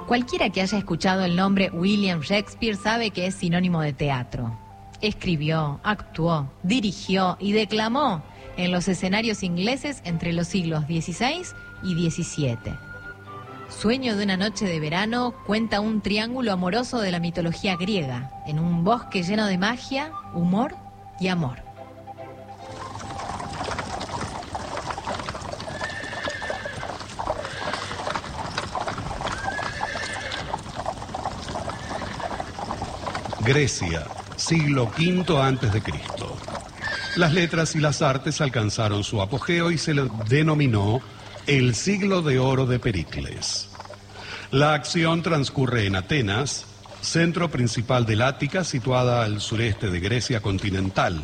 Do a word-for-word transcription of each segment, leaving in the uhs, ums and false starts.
Cualquiera que haya escuchado el nombre William Shakespeare sabe que es sinónimo de teatro. Escribió, actuó, dirigió y declamó en los escenarios ingleses entre los siglos dieciséis y diecisiete. Sueño de una noche de verano cuenta un triángulo amoroso de la mitología griega, en un bosque lleno de magia, humor y amor. Grecia, siglo quinto antes de Cristo. Las letras y las artes alcanzaron su apogeo y se le denominó el siglo de oro de Pericles. La acción transcurre en Atenas, centro principal del Ática, situada al sureste de Grecia continental.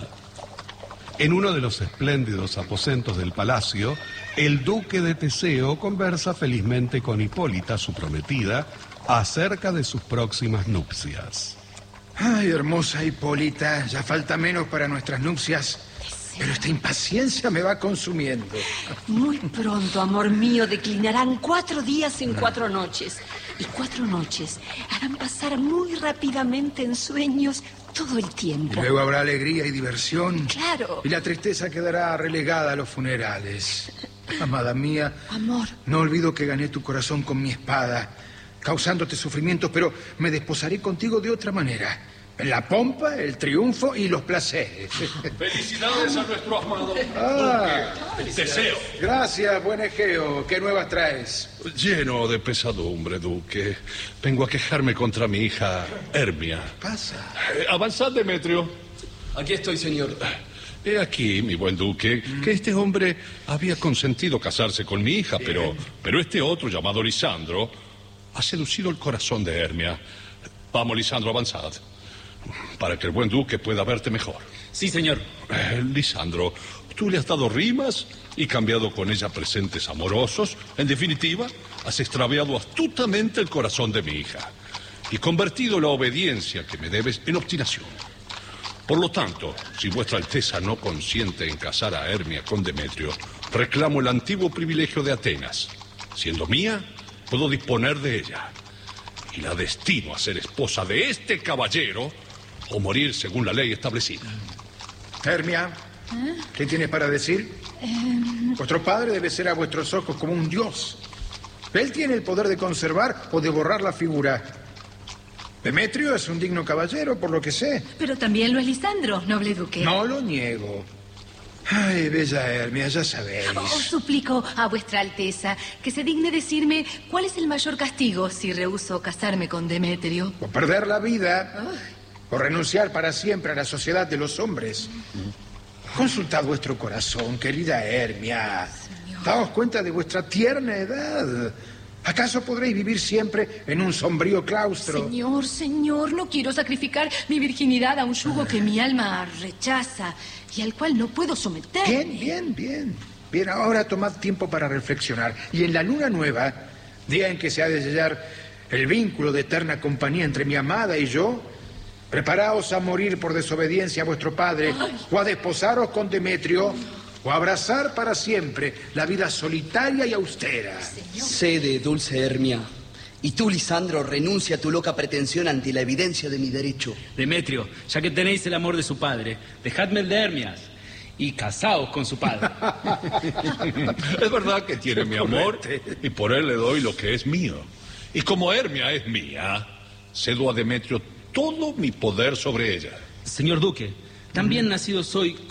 En uno de los espléndidos aposentos del palacio, el duque de Teseo conversa felizmente con Hipólita, su prometida, acerca de sus próximas nupcias. Ay, hermosa Hipólita, ya falta menos para nuestras nupcias, pero esta impaciencia me va consumiendo. Muy pronto, amor mío, declinarán cuatro días en cuatro noches. Y cuatro noches harán pasar muy rápidamente en sueños todo el tiempo. Y luego habrá alegría y diversión. Claro. Y la tristeza quedará relegada a los funerales. Amada mía, amor, no olvido que gané tu corazón con mi espada, causándote sufrimientos, pero me desposaré contigo de otra manera. La pompa, el triunfo y los placeres. Felicidades a nuestro amado ah, Duque Teseo. Gracias, buen Egeo. ¿Qué nuevas traes? Lleno de pesadumbre, Duque. Vengo a quejarme contra mi hija Hermia. ¿Qué pasa? Eh, avanzad, Demetrio. Aquí estoy, señor. He aquí, mi buen Duque, mm. que este hombre había consentido casarse con mi hija, pero, pero este otro, llamado Lisandro, ha seducido el corazón de Hermia. Vamos, Lisandro, avanzad, para que el buen duque pueda verte mejor. Sí, señor. Eh, Lisandro, tú le has dado rimas y cambiado con ella presentes amorosos. En definitiva, has extraviado astutamente el corazón de mi hija y convertido la obediencia que me debes en obstinación. Por lo tanto, si vuestra Alteza no consiente en casar a Hermia con Demetrio, reclamo el antiguo privilegio de Atenas. Siendo mía, puedo disponer de ella y la destino a ser esposa de este caballero o morir según la ley establecida. Hermia, ¿Eh? ¿qué tienes para decir? Eh... Vuestro padre debe ser a vuestros ojos como un dios. Él tiene el poder de conservar o de borrar la figura. Demetrio es un digno caballero, por lo que sé. Pero también lo es Lisandro, noble duque. No lo niego. Ay, bella Hermia, ya sabéis. Os suplico a vuestra Alteza que se digne decirme cuál es el mayor castigo si rehúso casarme con Demetrio. O perder la vida, Ay. o renunciar para siempre a la sociedad de los hombres. Consultad vuestro corazón, querida Hermia. Señor. Daos cuenta de vuestra tierna edad. ¿Acaso podréis vivir siempre en un sombrío claustro? Señor, señor, no quiero sacrificar mi virginidad a un yugo que mi alma rechaza y al cual no puedo someterme. Bien, bien, bien. Bien, ahora tomad tiempo para reflexionar. Y en la luna nueva, día en que se ha de sellar el vínculo de eterna compañía entre mi amada y yo, preparaos a morir por desobediencia a vuestro padre, Ay. o a desposaros con Demetrio, o a abrazar para siempre la vida solitaria y austera. Señor. Cede, dulce Hermia. Y tú, Lisandro, renuncia a tu loca pretensión ante la evidencia de mi derecho. Demetrio, ya que tenéis el amor de su padre, dejadme el de Hermias y casaos con su padre. Es verdad que tiene mi amor y por él le doy lo que es mío. Y como Hermia es mía, cedo a Demetrio todo mi poder sobre ella. Señor duque, también mm. nacido soy